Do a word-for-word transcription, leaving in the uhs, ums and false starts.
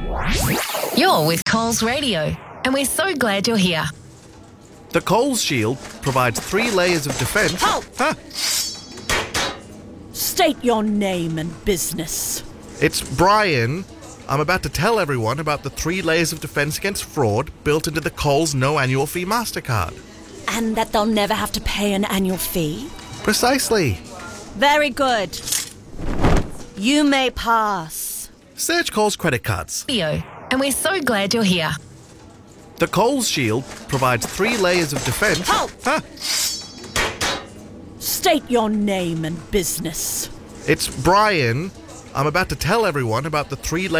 You're with Coles Radio, and we're so glad you're here. The Coles Shield provides three layers of defence. Halt! Huh? State your name and business. It's Brian. I'm about to tell everyone about the three layers of defence against fraud built into the Coles no annual fee MasterCard. And that they'll never have to pay an annual fee? Precisely. Very good. You may pass. Search Coles credit cards. Radio, and we're so glad you're here. The Coles Shield provides three layers of defence. Halt! Huh? State your name and business. It's Brian. I'm about to tell everyone about the three layers